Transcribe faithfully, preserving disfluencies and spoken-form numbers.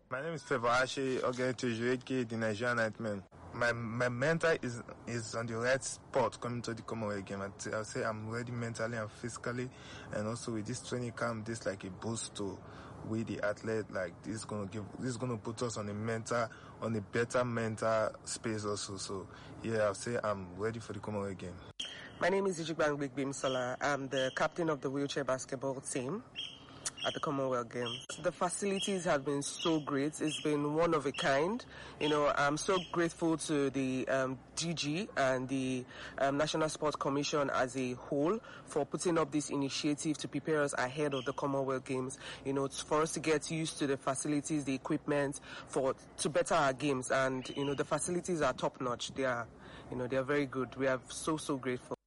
My name is Favour Ashe Ogenetejueke, the Nigerian Nightman. My my mental is is on the right spot coming to the Commonwealth game. I'll say I'm ready mentally and physically, and also with this training camp, this like a boost to we the athlete. Like this is gonna give, this is gonna put us on a mental, on a better mental space also. So yeah, I'll say I'm ready for the Commonwealth game. My name is Ijigbang Bigbimsola. I'm the captain of the wheelchair basketball team at the Commonwealth Games. The facilities have been so great. It's been one of a kind. You know, I'm so grateful to the um, D G and the um, National Sports Commission as a whole for putting up this initiative to prepare us ahead of the Commonwealth Games. You know, for us to get used to the facilities, the equipment, for to better our games. And you know, the facilities are top notch. They are, you know, they are very good. We are so so grateful.